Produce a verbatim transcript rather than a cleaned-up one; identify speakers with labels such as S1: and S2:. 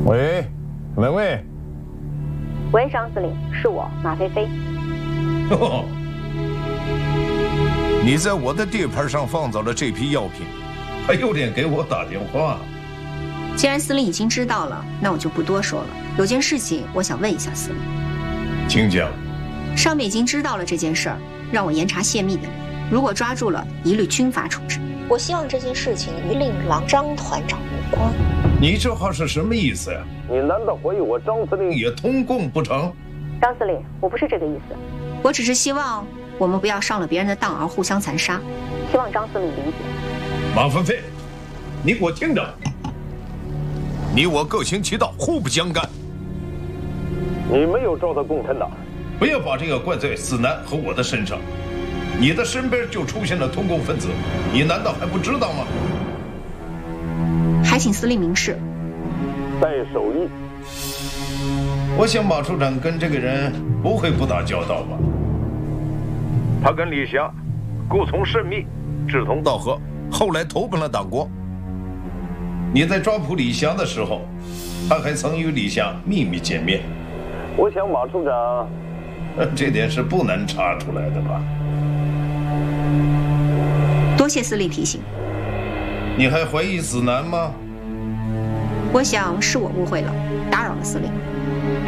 S1: 喂，哪位？
S2: 喂，张司令，是我马菲菲。
S1: 哦，你在我的地盘上放走了这批药品，还有脸给我打电话？
S2: 既然司令已经知道了，那我就不多说了。有件事情我想问一下司令。
S1: 请讲。
S2: 上面已经知道了这件事儿，让我严查泄密的人，如果抓住了，一律军法处置。我希望这件事情与令郎张团长无关。
S1: 你这话是什么意思呀？你难道怀疑我张司令也通共不成？
S2: 张司令，我不是这个意思，我只是希望我们不要上了别人的当而互相残杀，希望张司令理解。
S1: 马芬飞，你给我听着，你我各行其道，互不相干。你没有招到共产党，不要把这个怪在子南和我的身上。你的身边就出现了通共分子，你难道还不知道吗？
S2: 还请司令明示。
S1: 戴守义，我想马处长跟这个人不会不打交道吧？他跟李霞故从甚密，志同道合，后来投奔了党国。你在抓捕李霞的时候，他还曾与李霞秘密见面。我想马处长，这点是不难查出来的吧？
S2: 多谢司令提醒。
S1: 你还怀疑子南吗？
S2: 我想是我误会了，打扰了司令。